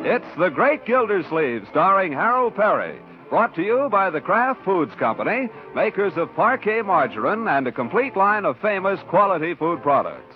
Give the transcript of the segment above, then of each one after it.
It's The Great Gildersleeve, starring Harold Perry. Brought to you by the Kraft Foods Company, makers of Parquet Margarine and a complete line of famous quality food products.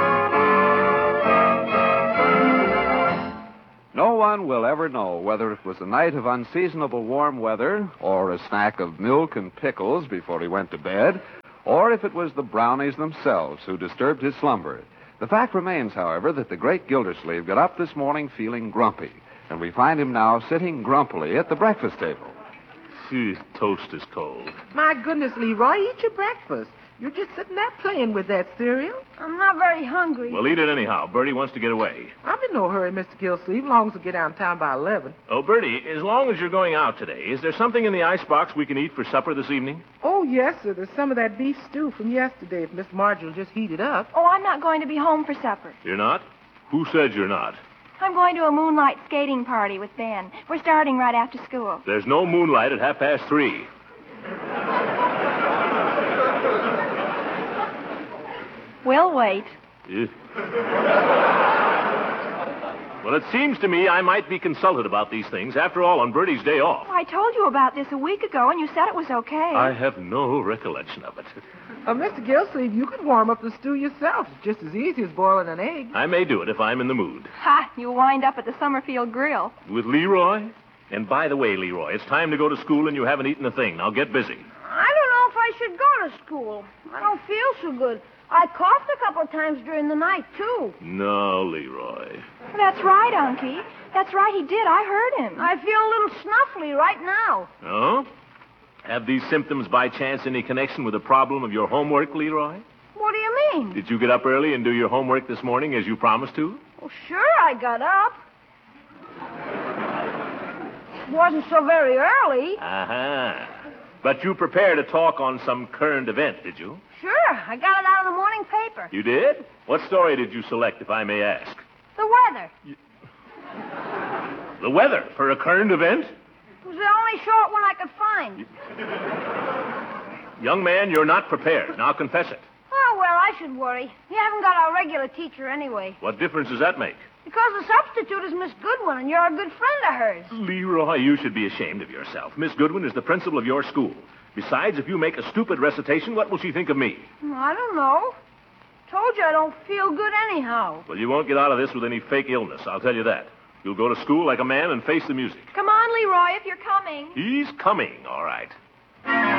No one will ever know whether it was a night of unseasonable warm weather, or a snack of milk and pickles before he went to bed, or if it was the brownies themselves who disturbed his slumber. The fact remains, however, that the great Gildersleeve got up this morning feeling grumpy, and we find him now sitting grumpily at the breakfast table. Toast is cold. My goodness, Leroy, eat your breakfast. You're just sitting there playing with that cereal. I'm not very hungry. Well, eat it anyhow. Bertie wants to get away. I'm in no hurry, Mr. Gildersleeve, as long as we get downtown by 11. Oh, Bertie, as long as you're going out today, is there something in the icebox we can eat for supper this evening? Oh, yes, sir. There's some of that beef stew from yesterday if Miss Margie will just heat it up. Oh, I'm not going to be home for supper. You're not? Who said you're not? I'm going to a moonlight skating party with Ben. We're starting right after school. There's no moonlight at 3:30. We'll wait. Well, it seems to me I might be consulted about these things. After all, on Bertie's day off. Oh, I told you about this a week ago, and you said it was okay. I have no recollection of it. Mr. Gildersleeve, you could warm up the stew yourself. It's just as easy as boiling an egg. I may do it if I'm in the mood. Ha! You'll wind up at the Summerfield Grill. With Leroy? And by the way, Leroy, it's time to go to school and you haven't eaten a thing. Now get busy. I don't know if I should go to school. I don't feel so good. I coughed a couple of times during the night, too. No, Leroy. That's right, Unky. That's right, he did. I heard him. I feel a little snuffly right now. Oh? Have these symptoms by chance any connection with the problem of your homework, Leroy? What do you mean? Did you get up early and do your homework this morning as you promised to? Well, sure, I got up. Wasn't so very early. Uh-huh. But you prepared a talk on some current event, did you? Sure, I got it out of the morning paper. You did? What story did you select, if I may ask? The weather. The weather for a current event? It was the only short one I could find. Young man, you're not prepared. Now confess it. Oh, well, I should worry. We haven't got our regular teacher anyway. What difference does that make? Because the substitute is Miss Goodwin, and you're a good friend of hers. Leroy, you should be ashamed of yourself. Miss Goodwin is the principal of your school. Besides, if you make a stupid recitation, what will she think of me? I don't know. Told you I don't feel good anyhow. Well, you won't get out of this with any fake illness, I'll tell you that. You'll go to school like a man and face the music. Come on, Leroy, if you're coming. He's coming, all right.